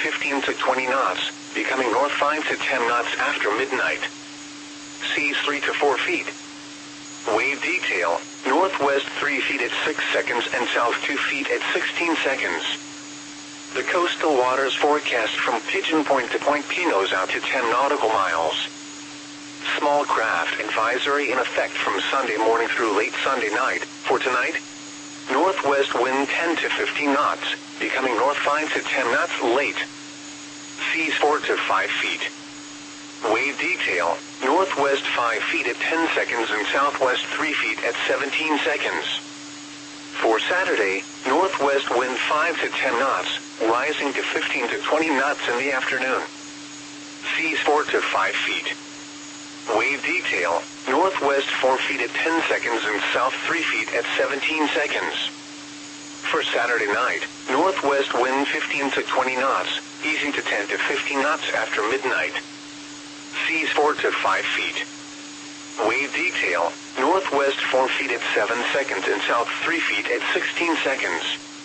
15 to 20 knots, becoming north 5 to 10 knots after midnight. Seas 3 to 4 feet. Wave detail, northwest 3 feet at 6 seconds and south 2 feet at 16 seconds. The coastal waters forecast from Pigeon Point to Point Pinos out to 10 nautical miles. Small craft advisory in effect from Sunday morning through late Sunday night. For tonight, northwest wind 10 to 15 knots, becoming north 5 to 10 knots late. Seas 4 to 5 feet. Wave detail, northwest 5 feet at 10 seconds and southwest 3 feet at 17 seconds. For Saturday, northwest wind 5 to 10 knots, rising to 15 to 20 knots in the afternoon. Seas 4 to 5 feet. Wave detail, northwest 4 feet at 10 seconds and south 3 feet at 17 seconds. For Saturday night, northwest wind 15 to 20 knots, easing to 10 to 15 knots after midnight. Seas 4 to 5 feet. Wave detail, northwest 4 feet at 7 seconds and south 3 feet at 16 seconds.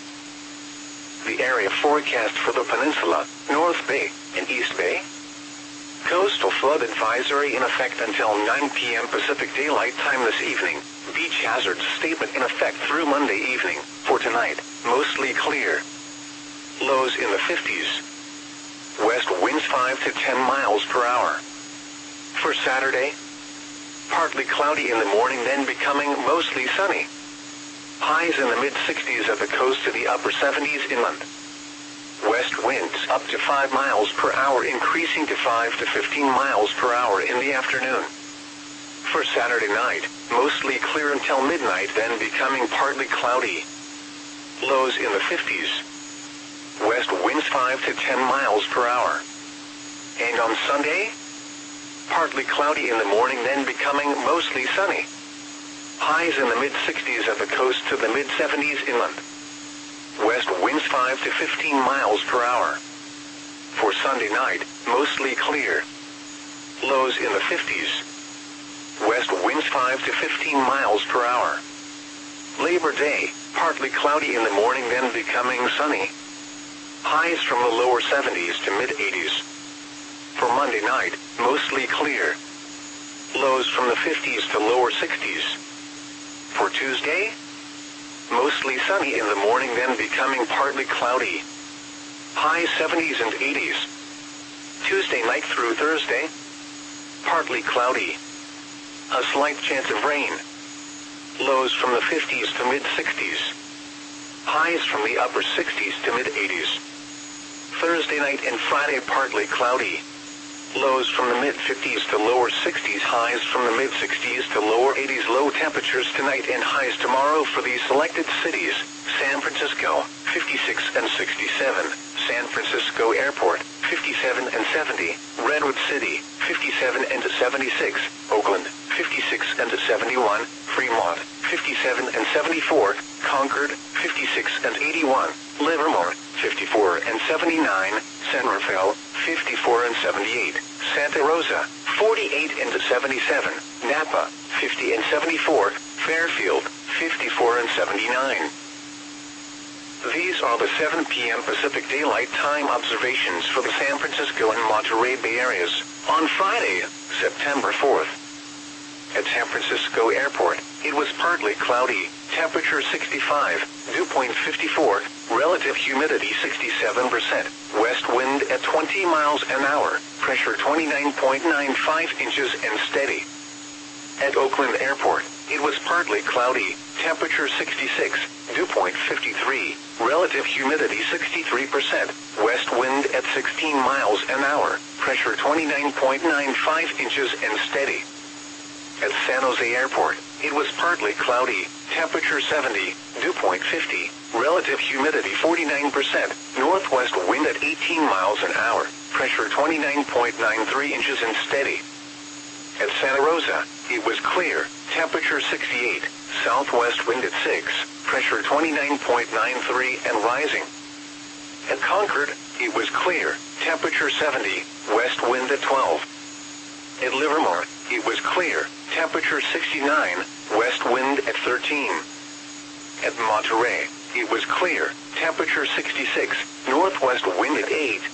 The area forecast for the peninsula, North Bay and East Bay. Coastal flood advisory in effect until 9 p.m. Pacific Daylight Time this evening. Beach hazards statement in effect through Monday evening. For tonight, mostly clear. Lows in the 50s. West winds 5 to 10 miles per hour. For Saturday, partly cloudy in the morning, then becoming mostly sunny. Highs in the mid-60s at the coast to the upper 70s inland. West winds up to 5 miles per hour, increasing to 5 to 15 miles per hour in the afternoon. For Saturday night, mostly clear until midnight, then becoming partly cloudy. Lows in the 50s. West winds 5 to 10 miles per hour. And on Sunday, partly cloudy in the morning, then becoming mostly sunny. Highs in the mid-60s at the coast to the mid-70s inland. West winds 5 to 15 miles per hour. For Sunday night, mostly clear. Lows in the 50s. West winds 5 to 15 miles per hour. Labor Day, partly cloudy in the morning, then becoming sunny. Highs from the lower 70s to mid-80s. For Monday night, mostly clear. Lows from the 50s to lower 60s. For Tuesday, mostly sunny in the morning, then becoming partly cloudy. Highs 70s and 80s. Tuesday night through Thursday, partly cloudy. A slight chance of rain. Lows from the 50s to mid-60s. Highs from the upper 60s to mid-80s. Thursday night and Friday partly cloudy. Lows from the mid-50s to lower 60s, highs from the mid-60s to lower 80s. Low temperatures tonight and highs tomorrow for these selected cities: San Francisco, 56 and 67, San Francisco Airport, 57 and 70, Redwood City, 57 and 76, Oakland, 56 and 71, Fremont, 57 and 74, Concord, 56 and 81, Livermore, 54 and 79, San Rafael, 54 and 78, Santa Rosa, 48 and 77, Napa, 50 and 74, Fairfield, 54 and 79. These are the 7 p.m. Pacific Daylight Time observations for the San Francisco and Monterey Bay areas on Friday, September 4th. At San Francisco Airport, it was partly cloudy, temperature 65, dew point 54, relative humidity 67%, west wind at 20 miles an hour, pressure 29.95 inches and steady. At Oakland Airport, it was partly cloudy, temperature 66, dew point 53, relative humidity 63%, west wind at 16 miles an hour, pressure 29.95 inches and steady. At San Jose Airport, it was partly cloudy, temperature 70, dew point 50, relative humidity 49%, northwest wind at 18 miles an hour, pressure 29.93 inches and steady. At Santa Rosa, it was clear, temperature 68, southwest wind at 6, pressure 29.93 and rising. At Concord, it was clear, temperature 70, west wind at 12. At Livermore, it was clear, temperature 69, west wind at 13. At Monterey, it was clear, temperature 66, northwest wind at 8,